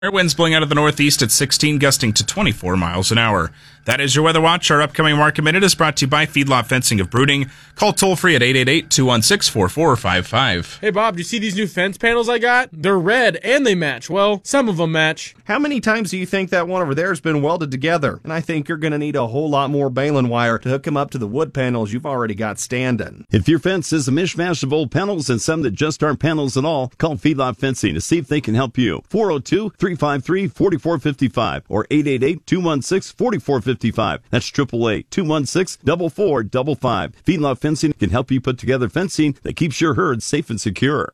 Winds blowing out of the northeast at 16, gusting to 24 miles an hour. That is your Weather Watch. Our upcoming Market Minute is brought to you by Feedlot Fencing of Bruning. Call toll-free at 888-216-4455. Hey, Bob, do you see these new fence panels I got? They're red, and they match. Well, some of them match. How many times do you think that one over there has been welded together? And I think you're going to need a whole lot more baling wire to hook them up to the wood panels you've already got standing. If your fence is a mishmash of old panels and some that just aren't panels at all, call Feedlot Fencing to see if they can help you. 402-353-4455 or 888-216-4455. That's 888-216-4455. Feedlot Fencing can help you put together fencing that keeps your herd safe and secure.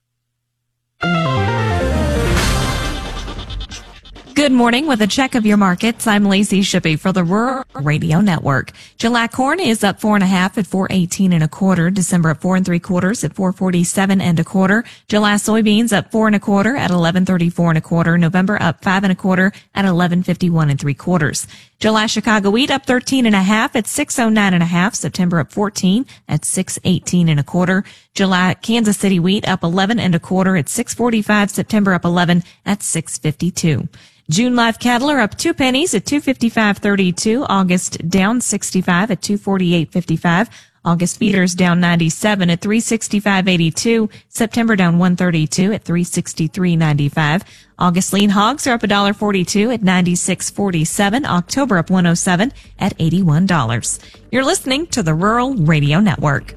Good morning. With a check of your markets, I'm Lacey Shippey for the Rural Radio Network. July corn is up 4.5 at $4.18 1/4. December at 4 3/4 at $4.47 1/4. July soybeans up 4 1/4 at $11.34 1/4. November up 5 1/4 at $11.51 3/4. July Chicago wheat up 13.5 at $6.09 1/2. September up 14 at $6.18 1/4. July Kansas City wheat up 11 1/4 at $6.45. September up 11 at $6.52. June live cattle are up 2 pennies at $255.32. August down 65 at $248.55. August feeders down 97 at $365.82. September down 132 at $363.95. August lean hogs are up $1.42 at $96.47. October up 107 at $81. You're listening to the Rural Radio Network.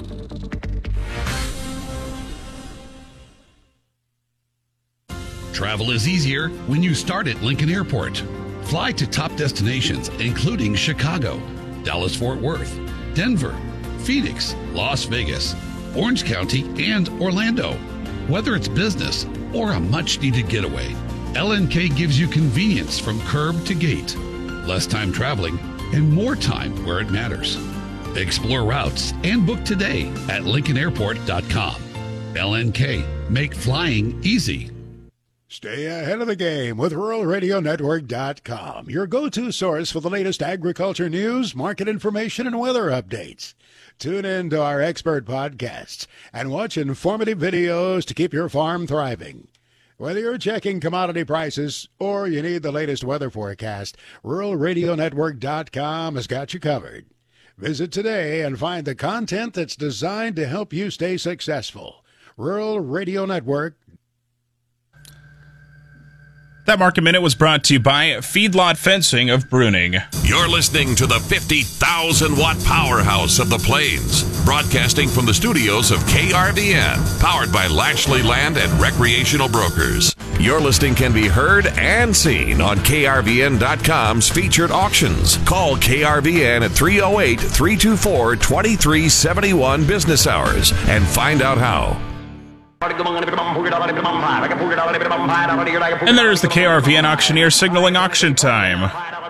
Travel is easier when you start at Lincoln Airport. Fly to top destinations, including Chicago, Dallas-Fort Worth, Denver, Phoenix, Las Vegas, Orange County, and Orlando. Whether it's business or a much-needed getaway, LNK gives you convenience from curb to gate, less time traveling, and more time where it matters. Explore routes and book today at LincolnAirport.com. LNK, make flying easy. Stay ahead of the game with RuralRadioNetwork.com, your go-to source for the latest agriculture news, market information, and weather updates. Tune in to our expert podcasts and watch informative videos to keep your farm thriving. Whether you're checking commodity prices or you need the latest weather forecast, RuralRadioNetwork.com has got you covered. Visit today and find the content that's designed to help you stay successful. Rural Radio Network. That Market Minute was brought to you by Feedlot Fencing of Bruning. You're listening to the 50,000-watt powerhouse of the Plains, broadcasting from the studios of KRVN, powered by Lashley Land and Recreational Brokers. Your listing can be heard and seen on KRVN.com's featured auctions. Call KRVN at 308-324-2371 business hours and find out how. And there's the KRVN auctioneer signaling auction time.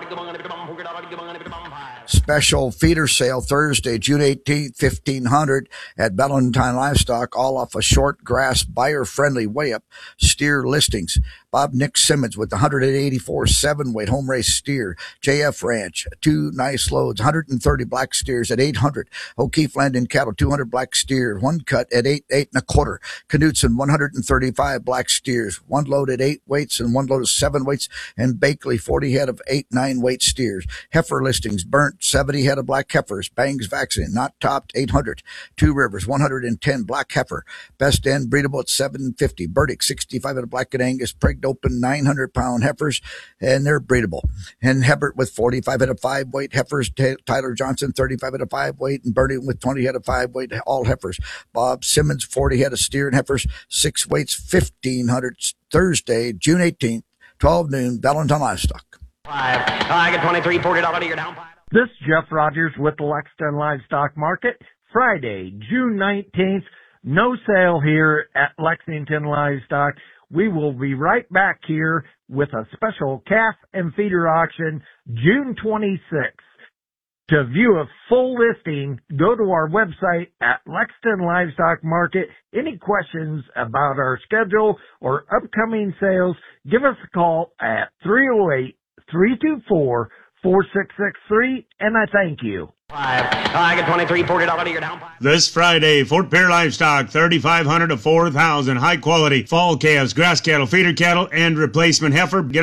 Special feeder sale Thursday, June 18th, 1500 at Valentine Livestock, all off a short grass buyer-friendly weigh-up steer listings. Bob Nick Simmons with the 184 7-weight home race steer. JF Ranch, 2 nice loads, 130 black steers at 800. O'Keefe Land and Cattle, 200 black steers, 1 cut at 8 1/4. Knudsen, 135 black steers, 1 load at 8 weights and 1 load of 7 weights. And Bakley, 40 head of 8 9-weight steers. Heifer listings, Burnt, 70 head of black heifers. Bangs vaccine, not topped, 800. Two Rivers, 110 black heifer. Best End, breedable at 750. Burdick, 65 head of black and Angus. Pregnant open 900-pound heifers, and they're breedable. And Hebert with 45 head of 5-weight heifers. Tyler Johnson, 35 head of 5-weight, and Bernie with 20 head of 5-weight, all heifers. Bob Simmons, 40 head of steer and heifers, 6 weights, 1,500. Thursday, June 18th, 12 noon, Valentine Livestock. I get $23, $40 you're down. This is Jeff Rogers with the Lexington Livestock Market. Friday, June 19th, no sale here at Lexington Livestock. We will be right back here with a special calf and feeder auction June 26th. To view a full listing, go to our website at Lexington Livestock Market. Any questions about our schedule or upcoming sales, give us a call at 308-324-4663, and I thank you. I get 23, $40 you're down 5. This Friday, Fort Pierre Livestock, 3,500 to 4,000. High quality fall calves, grass cattle, feeder cattle, and replacement heifer. Get